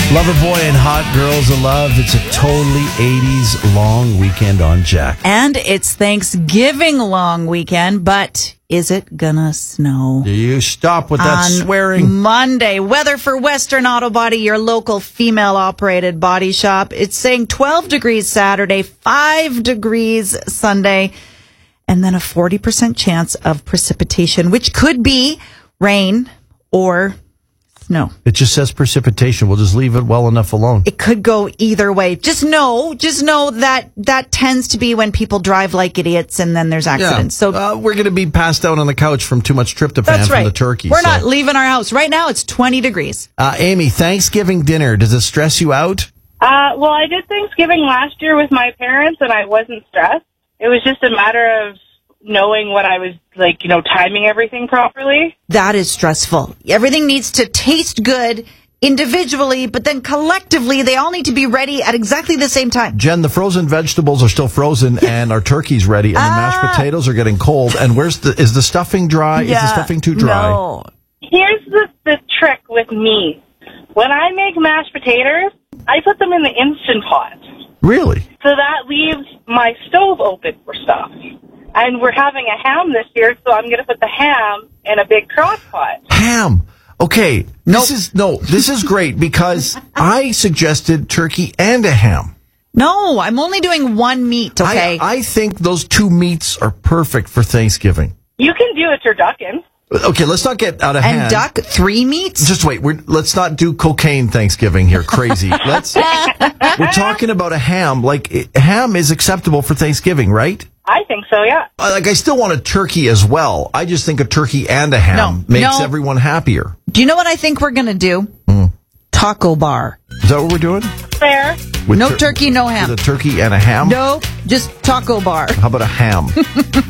Loverboy and Hot Girls of Love. It's a totally 80s long weekend on Jack. And it's Thanksgiving long weekend, but is it gonna snow? Do you stop with that on swearing? Monday, weather for Western Auto Body, your local female-operated body shop. It's saying 12 degrees Saturday, 5 degrees Sunday, and then a 40% chance of precipitation, which could be rain or snow. It just says precipitation. We'll just leave it well enough alone. It could go either way. Just know that tends to be when people drive like idiots and then there's accidents. Yeah. So we're going to be passed out on the couch from too much tryptophan that's right. from the turkey. We're not leaving our house. Right now it's 20 degrees. Amy, Thanksgiving dinner, does it stress you out? Well, I did Thanksgiving last year with my parents, and I wasn't stressed. It was just a matter of knowing what I was, timing everything properly. That is stressful. Everything needs to taste good individually, but then collectively, they all need to be ready at exactly the same time. Jen, the frozen vegetables are still frozen, and our turkey's ready, and the mashed potatoes are getting cold. And is the stuffing dry? Yeah, is the stuffing too dry? No. Here's the trick with me. When I make mashed potatoes, I put them in the Instant Pot. Really? So that leaves my stove open for stuff. And we're having a ham this year, so I'm going to put the ham in a big crock pot. Ham. Okay. This is great because I suggested turkey and a ham. No, I'm only doing one meat, okay? I think those two meats are perfect for Thanksgiving. You can do a turducken. Okay, let's not get out of hand. And duck, 3 meats? Just wait. Let's not do cocaine Thanksgiving here. Crazy. We're talking about a ham. Ham is acceptable for Thanksgiving, right? I think so, yeah. I still want a turkey as well. I just think a turkey and a ham makes everyone happier. Do you know what I think we're going to do? Taco bar. Is that what we're doing? Fair. No turkey, no ham. With a turkey and a ham? No, just taco bar. How about a ham?